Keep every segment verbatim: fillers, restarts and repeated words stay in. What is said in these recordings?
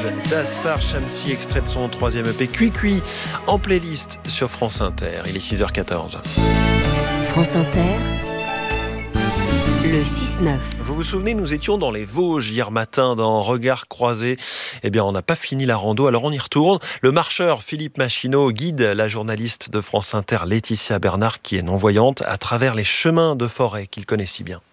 d'Asfar Shamsi, extrait de son troisième E P Cui Cui, en playlist sur France Inter. Il est six heures quatorze. France Inter, le six neuf. Vous vous souvenez, nous étions dans les Vosges hier matin dans Regards croisés. Eh bien, on n'a pas fini la rando, alors on y retourne. Le marcheur Philippe Machineau guide la journaliste de France Inter Laetitia Bernard, qui est non-voyante, à travers les chemins de forêt qu'il connaît si bien.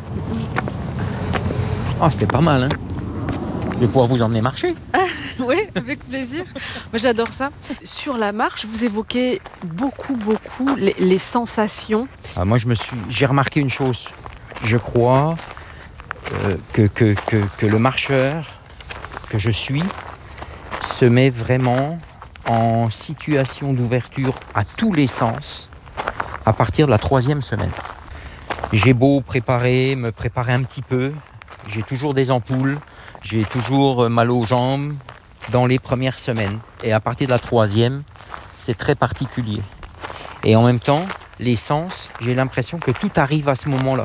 Oh, c'est pas mal, hein. Je vais pouvoir vous emmener marcher. Ah, oui, avec plaisir. Moi, j'adore ça. Sur la marche, vous évoquez beaucoup, beaucoup les, les sensations. Ah, moi, je me suis, j'ai remarqué une chose. Je crois euh, que, que, que, que le marcheur que je suis se met vraiment en situation d'ouverture à tous les sens à partir de la troisième semaine. J'ai beau préparer, me préparer un petit peu, j'ai toujours des ampoules, j'ai toujours mal aux jambes dans les premières semaines. Et à partir de la troisième, c'est très particulier. Et en même temps, les sens, j'ai l'impression que tout arrive à ce moment-là.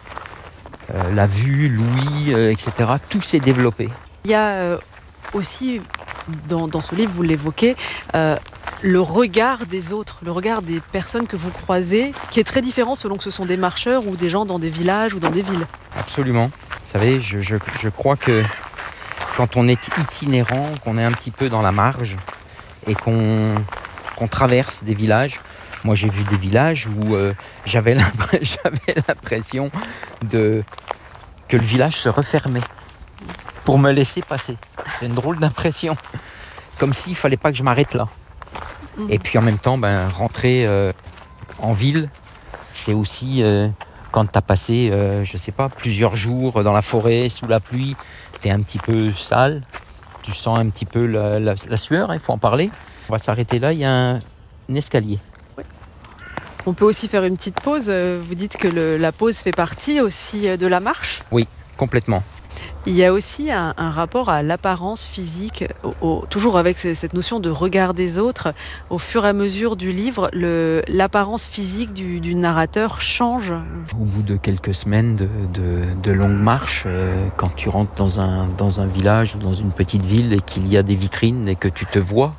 Euh, la vue, l'ouïe, euh, et cetera, tout s'est développé. Il y a euh, aussi, dans, dans ce livre, vous l'évoquez, euh, le regard des autres, le regard des personnes que vous croisez, qui est très différent selon que ce sont des marcheurs ou des gens dans des villages ou dans des villes. Absolument. Vous savez, je, je, je crois que quand on est itinérant, qu'on est un petit peu dans la marge et qu'on, qu'on traverse des villages, moi j'ai vu des villages où euh, j'avais, j'avais l'impression de, que le village se refermait pour me laisser passer. C'est une drôle d'impression, comme s'il ne fallait pas que je m'arrête là. Mmh. Et puis en même temps, ben, rentrer euh, en ville, c'est aussi... Euh, quand tu as passé, euh, je sais pas, plusieurs jours dans la forêt, sous la pluie, tu es un petit peu sale, tu sens un petit peu la, la, la sueur, il hein, faut en parler. On va s'arrêter là, il y a un, un escalier. Oui. On peut aussi faire une petite pause. Vous dites que le, la pause fait partie aussi de la marche ? Oui, complètement. Il y a aussi un, un rapport à l'apparence physique, au, au, toujours avec cette notion de regard des autres. Au fur et à mesure du livre, le, l'apparence physique du, du narrateur change. Au bout de quelques semaines de, de, de longues marches, euh, quand tu rentres dans un, dans un village ou dans une petite ville et qu'il y a des vitrines et que tu te vois,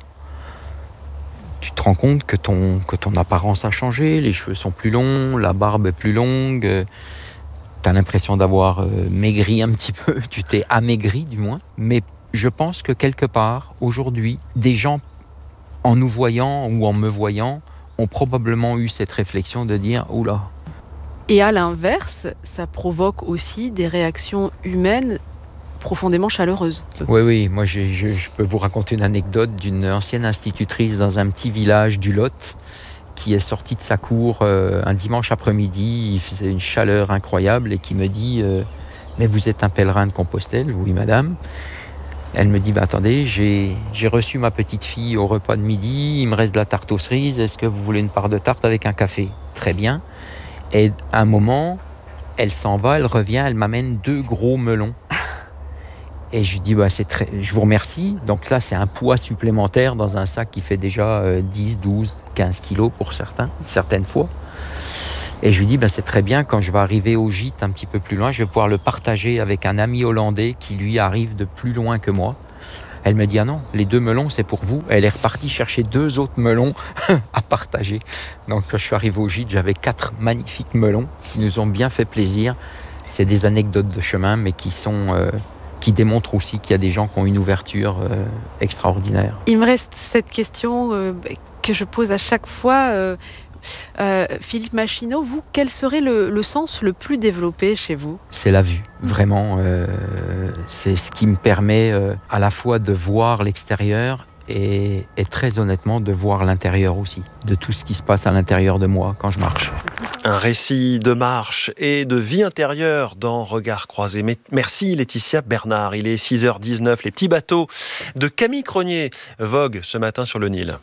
tu te rends compte que ton, que ton apparence a changé, les cheveux sont plus longs, la barbe est plus longue... Euh, tu as l'impression d'avoir euh, maigri un petit peu, tu t'es amaigri du moins. Mais je pense que quelque part, aujourd'hui, des gens, en nous voyant ou en me voyant, ont probablement eu cette réflexion de dire « Oula ». Et à l'inverse, ça provoque aussi des réactions humaines profondément chaleureuses. Oui, oui, moi je, je, je peux vous raconter une anecdote d'une ancienne institutrice dans un petit village du Lot, qui est sorti de sa cour euh, un dimanche après-midi, il faisait une chaleur incroyable et qui me dit euh, « Mais vous êtes un pèlerin de Compostelle ?» « Oui, madame. » Elle me dit bah, « Attendez, j'ai, j'ai reçu ma petite fille au repas de midi, il me reste de la tarte aux cerises, est-ce que vous voulez une part de tarte avec un café ?» Très bien. Et à un moment, elle s'en va, elle revient, elle m'amène deux gros melons. Et je lui dis, bah, c'est très... je vous remercie. Donc là, c'est un poids supplémentaire dans un sac qui fait déjà euh, dix, douze, quinze kilos pour certains, certaines fois. Et je lui dis, bah, c'est très bien, quand je vais arriver au gîte un petit peu plus loin, je vais pouvoir le partager avec un ami hollandais qui, lui, arrive de plus loin que moi. Elle me dit, ah non, les deux melons, c'est pour vous. Elle est repartie chercher deux autres melons à partager. Donc quand je suis arrivé au gîte, j'avais quatre magnifiques melons qui nous ont bien fait plaisir. C'est des anecdotes de chemin, mais qui sont... Euh, qui démontre aussi qu'il y a des gens qui ont une ouverture euh, extraordinaire. Il me reste cette question euh, que je pose à chaque fois. Euh, euh, Philippe Machineau, vous, quel serait le, le sens le plus développé chez vous ? C'est la vue, vraiment. Euh, c'est ce qui me permet euh, à la fois de voir l'extérieur et, et très honnêtement de voir l'intérieur aussi, de tout ce qui se passe à l'intérieur de moi quand je marche. Un récit de marche et de vie intérieure dans Regards croisés. Merci Laetitia Bernard. Il est six heures dix-neuf. Les petits bateaux de Camille Cronier voguent ce matin sur le Nil.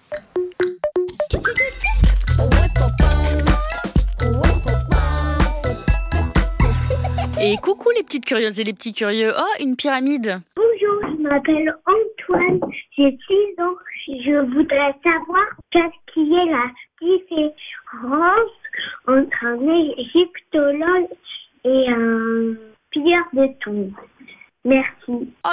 Et coucou les petites curieuses et les petits curieux. Oh, une pyramide. Bonjour, je m'appelle Antoine, j'ai six ans. Je voudrais savoir qu'est-ce qui est la différence entre un égyptologue et un pilleur de tombes. Merci. Oh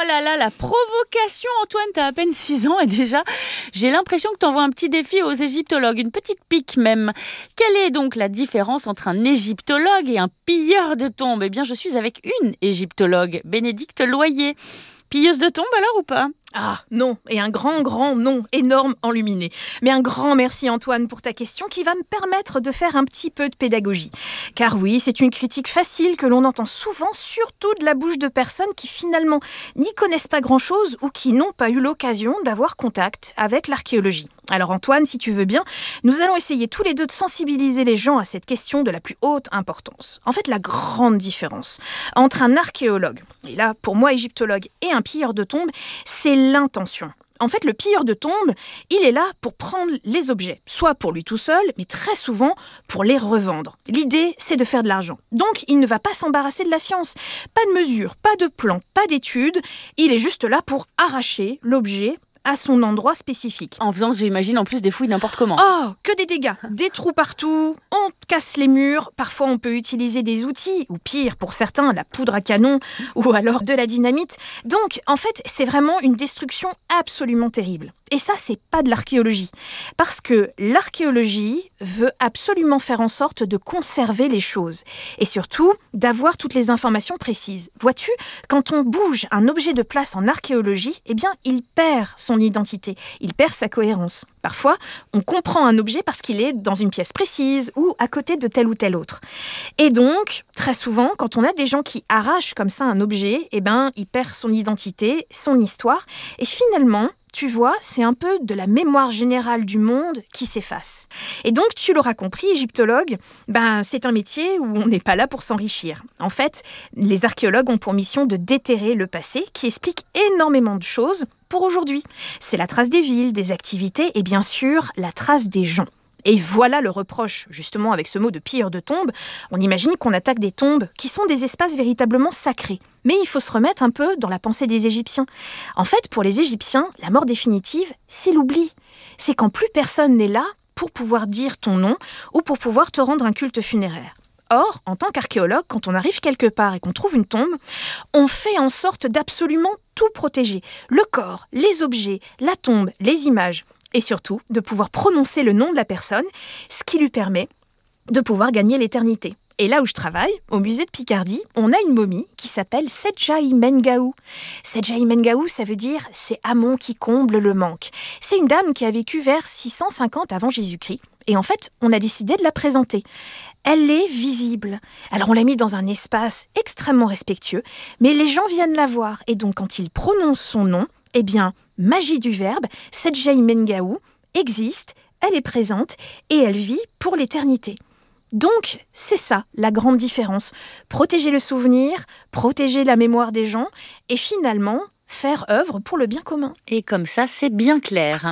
là là, la provocation, Antoine, t'as à peine six ans et déjà, j'ai l'impression que t'envoies un petit défi aux égyptologues, une petite pique même. Quelle est donc la différence entre un égyptologue et un pilleur de tombes ? Eh bien, je suis avec une égyptologue, Bénédicte Loyer. Pilleuse de tombes alors ou pas ? Ah, non, et un grand, grand non, énorme enluminé. Mais un grand merci Antoine pour ta question qui va me permettre de faire un petit peu de pédagogie. Car oui, c'est une critique facile que l'on entend souvent, surtout de la bouche de personnes qui finalement n'y connaissent pas grand-chose ou qui n'ont pas eu l'occasion d'avoir contact avec l'archéologie. Alors Antoine, si tu veux bien, nous allons essayer tous les deux de sensibiliser les gens à cette question de la plus haute importance. En fait, la grande différence entre un archéologue, et là pour moi égyptologue, et un pilleur de tombes, c'est l'intention. En fait, le pilleur de tombes, il est là pour prendre les objets, soit pour lui tout seul, mais très souvent pour les revendre. L'idée, c'est de faire de l'argent. Donc, il ne va pas s'embarrasser de la science. Pas de mesure, pas de plan, pas d'études. Il est juste là pour arracher l'objet à son endroit spécifique. En faisant, j'imagine, en plus des fouilles n'importe comment. Oh, que des dégâts, des trous partout, on casse les murs, parfois on peut utiliser des outils, ou pire pour certains, la poudre à canon, ou alors de la dynamite. Donc, en fait, c'est vraiment une destruction absolument terrible. Et ça, c'est pas de l'archéologie. Parce que l'archéologie veut absolument faire en sorte de conserver les choses. Et surtout, d'avoir toutes les informations précises. Vois-tu, quand on bouge un objet de place en archéologie, eh bien, il perd son identité. Il perd sa cohérence. Parfois, on comprend un objet parce qu'il est dans une pièce précise ou à côté de tel ou tel autre. Et donc, très souvent, quand on a des gens qui arrachent comme ça un objet, eh ben, il perd son identité, son histoire. Et finalement, tu vois, c'est un peu de la mémoire générale du monde qui s'efface. Et donc, tu l'auras compris, égyptologue, ben, c'est un métier où on n'est pas là pour s'enrichir. En fait, les archéologues ont pour mission de déterrer le passé qui explique énormément de choses pour aujourd'hui. C'est la trace des villes, des activités et bien sûr, la trace des gens. Et voilà le reproche, justement, avec ce mot de pilleur de tombes. On imagine qu'on attaque des tombes qui sont des espaces véritablement sacrés. Mais il faut se remettre un peu dans la pensée des Égyptiens. En fait, pour les Égyptiens, la mort définitive, c'est l'oubli. C'est quand plus personne n'est là pour pouvoir dire ton nom ou pour pouvoir te rendre un culte funéraire. Or, en tant qu'archéologue, quand on arrive quelque part et qu'on trouve une tombe, on fait en sorte d'absolument tout protéger. Le corps, les objets, la tombe, les images. Et surtout, de pouvoir prononcer le nom de la personne, ce qui lui permet de pouvoir gagner l'éternité. Et là où je travaille, au musée de Picardie, on a une momie qui s'appelle Sedjaï Mengaou. Sedjaï Mengaou, ça veut dire « c'est Amon qui comble le manque ». C'est une dame qui a vécu vers six cent cinquante avant Jésus-Christ. Et en fait, on a décidé de la présenter. Elle est visible. Alors on l'a mis dans un espace extrêmement respectueux, mais les gens viennent la voir. Et donc quand ils prononcent son nom, eh bien, magie du verbe, Sedjaï Mengaou existe, elle est présente et elle vit pour l'éternité. Donc, c'est ça, la grande différence. Protéger le souvenir, protéger la mémoire des gens et finalement, faire œuvre pour le bien commun. Et comme ça, c'est bien clair.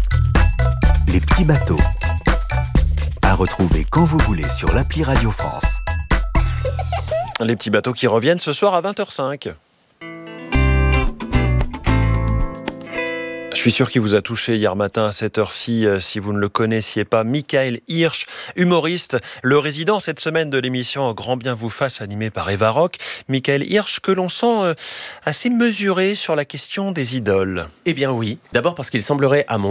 Les petits bateaux. À retrouver quand vous voulez sur l'appli Radio France. Les petits bateaux qui reviennent ce soir à vingt heures cinq. Je suis sûr qu'il vous a touché hier matin à cette heure-ci, si vous ne le connaissiez pas. Michael Hirsch, humoriste, le résident cette semaine de l'émission Grand Bien vous fasse, animé par Eva Rock. Michael Hirsch, que l'on sent assez mesuré sur la question des idoles. Eh bien oui, d'abord parce qu'il semblerait, à mon